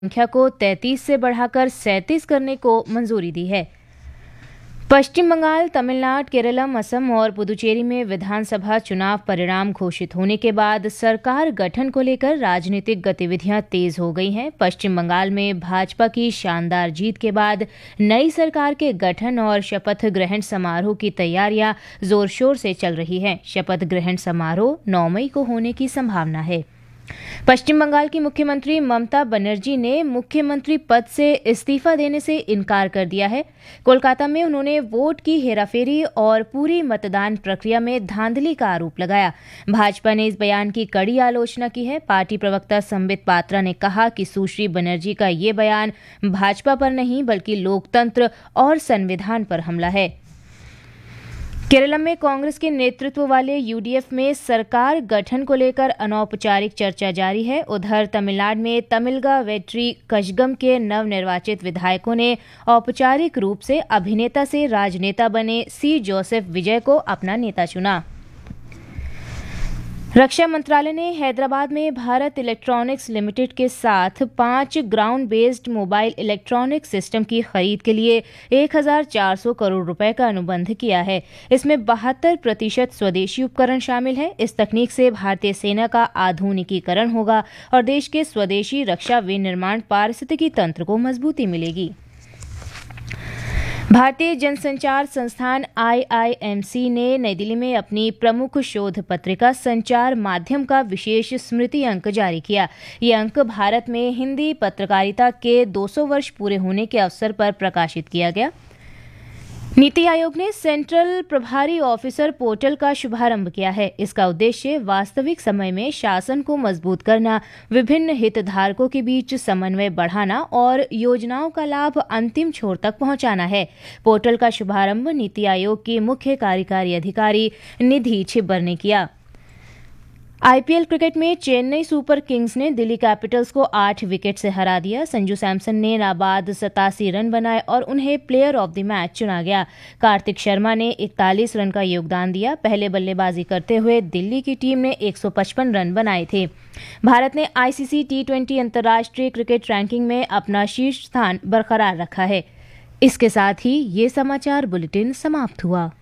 संख्या को 33 से बढ़ाकर 37 करने को मंजूरी दी है। पश्चिम बंगाल, तमिलनाडु, केरलम, असम और पुदुचेरी में विधानसभा चुनाव परिणाम घोषित होने के बाद सरकार गठन को लेकर राजनीतिक गतिविधियां तेज हो गई हैं। पश्चिम बंगाल में भाजपा की शानदार जीत के बाद नई सरकार के गठन और शपथ ग्रहण समारोह की तैयारियां जोर शोर से चल रही हैं। शपथ ग्रहण समारोह 9 मई को होने की संभावना है। पश्चिम बंगाल की मुख्यमंत्री ममता बनर्जी ने मुख्यमंत्री पद से इस्तीफा देने से इनकार कर दिया है। कोलकाता में उन्होंने वोट की हेराफेरी और पूरी मतदान प्रक्रिया में धांधली का आरोप लगाया। भाजपा ने इस बयान की कड़ी आलोचना की है। पार्टी प्रवक्ता संबित पात्रा ने कहा कि सुश्री बनर्जी का ये बयान भाजपा पर नहीं बल्कि लोकतंत्र और संविधान पर हमला है। केरलम में कांग्रेस के नेतृत्व वाले यूडीएफ में सरकार गठन को लेकर अनौपचारिक चर्चा जारी है। उधर तमिलनाडु में तमिलगा वेट्री कजगम के नवनिर्वाचित विधायकों ने औपचारिक रूप से अभिनेता से राजनेता बने सी जोसेफ विजय को अपना नेता चुना। रक्षा मंत्रालय ने हैदराबाद में भारत इलेक्ट्रॉनिक्स लिमिटेड के साथ 5 ground based mobile electronic system की खरीद के लिए 1400 करोड़ रुपए का अनुबंध किया है। इसमें 72% स्वदेशी उपकरण शामिल है। इस तकनीक से भारतीय सेना का आधुनिकीकरण होगा और देश के स्वदेशी रक्षा विनिर्माण पारिस्थितिकी तंत्र को मजबूती मिलेगी। भारतीय जनसंचार संस्थान आईआईएमसी ने नई दिल्ली में अपनी प्रमुख शोध पत्रिका संचार माध्यम का विशेष स्मृति अंक जारी किया। ये अंक भारत में हिंदी पत्रकारिता के 200 वर्ष पूरे होने के अवसर पर प्रकाशित किया गया। नीति आयोग ने सेंट्रल प्रभारी ऑफिसर पोर्टल का शुभारंभ किया है। इसका उद्देश्य वास्तविक समय में शासन को मजबूत करना, विभिन्न हितधारकों के बीच समन्वय बढ़ाना और योजनाओं का लाभ अंतिम छोर तक पहुंचाना है। पोर्टल का शुभारंभ नीति आयोग की मुख्य कार्यकारी अधिकारी निधि छिब्बर ने किया। आईपीएल क्रिकेट में चेन्नई सुपर किंग्स ने दिल्ली कैपिटल्स को 8 विकेट से हरा दिया। संजू सैमसन ने नाबाद 87 रन बनाए और उन्हें प्लेयर ऑफ द मैच चुना गया। कार्तिक शर्मा ने 41 रन का योगदान दिया। पहले बल्लेबाजी करते हुए दिल्ली की टीम ने 155 रन बनाए थे। भारत ने आईसीसी T20 अंतर्राष्ट्रीय क्रिकेट रैंकिंग में अपना शीर्ष स्थान बरकरार रखा है। इसके साथ ही ये समाचार बुलेटिन समाप्त हुआ।